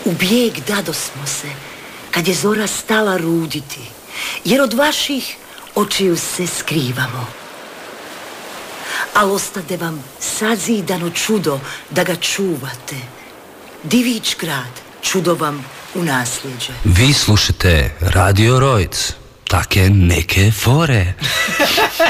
U bijeg dadosmo se, kad je zora stala ruditi, jer od vaših očiju se skrivamo. Al ostade vam sazidano čudo da ga čuvate. Divić grad, čudo vam u nasljeđe. Vi slušate Radio Rojc, take neke fore.